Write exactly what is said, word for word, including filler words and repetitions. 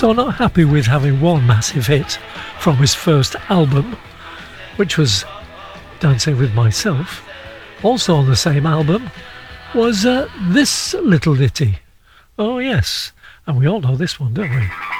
So not happy with having one massive hit from his first album, which was Dancing With Myself. Also on the same album was uh, this little ditty. Oh yes, and we all know this one, don't we?